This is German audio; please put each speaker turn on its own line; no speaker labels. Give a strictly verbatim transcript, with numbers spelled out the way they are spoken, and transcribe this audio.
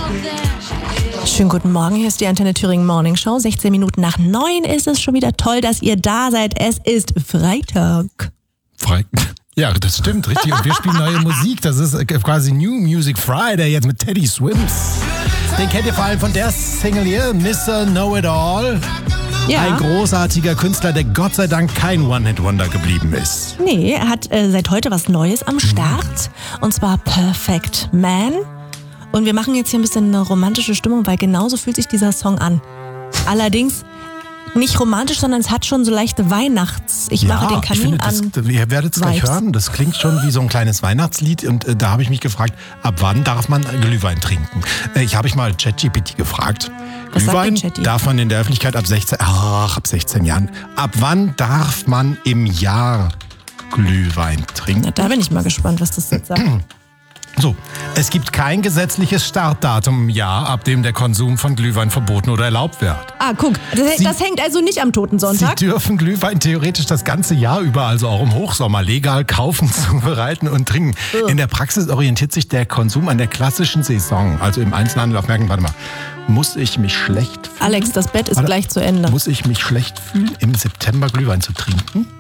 Schönen guten Morgen, hier ist die Antenne Thüringen Morning Show. sechzehn Minuten nach neun ist es schon wieder toll, dass ihr da seid. Es ist Freitag.
Freitag. Ja, das stimmt, richtig. Und wir spielen neue Musik. Das ist quasi New Music Friday jetzt mit Teddy Swims. Den kennt ihr vor allem von der Single hier, Mister Know-It-All. Ja. Ein großartiger Künstler, der Gott sei Dank kein One-Hit-Wonder geblieben ist.
Nee, er hat äh, seit heute was Neues am Start. Und zwar Perfect Man. Und wir machen jetzt hier ein bisschen eine romantische Stimmung, weil genauso fühlt sich dieser Song an. Allerdings nicht romantisch, sondern es hat schon so leichte Weihnachts... Ich
ja,
mache den Kamin
ich finde,
an.
Das, ihr werdet es gleich hören. Das klingt schon wie so ein kleines Weihnachtslied. Und äh, da habe ich mich gefragt, ab wann darf man Glühwein trinken? Äh, ich habe ich mal ChatGPT gefragt.
Was
Glühwein
sagt denn
darf man in der Öffentlichkeit ab sechzehn, ach, ab sechzehn Jahren. Ab wann darf man im Jahr Glühwein trinken?
Na, da bin ich mal gespannt, was das jetzt sagt.
So, es gibt kein gesetzliches Startdatum im Jahr, ab dem der Konsum von Glühwein verboten oder erlaubt wird.
Ah, guck, das,
Sie,
das hängt also nicht am Toten Sonntag.
Sie dürfen Glühwein theoretisch das ganze Jahr über, also auch im Hochsommer, legal kaufen, zubereiten und trinken. In der Praxis orientiert sich der Konsum an der klassischen Saison, also im Einzelhandel auf Märkten. Warte mal, muss ich mich schlecht fühlen?
Alex, das Bett ist
Warte,
gleich zu Ende.
Muss ich mich schlecht fühlen, im September Glühwein zu trinken?